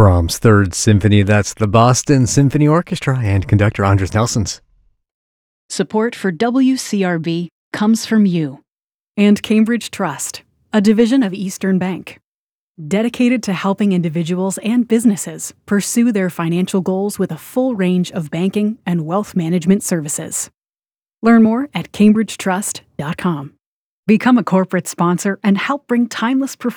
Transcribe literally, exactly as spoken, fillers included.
Brahms' Third Symphony. That's the Boston Symphony Orchestra and conductor Andres Nelsons. Support for W C R B comes from you and Cambridge Trust, a division of Eastern Bank, dedicated to helping individuals and businesses pursue their financial goals with a full range of banking and wealth management services. Learn more at cambridge trust dot com. Become a corporate sponsor and help bring timeless performance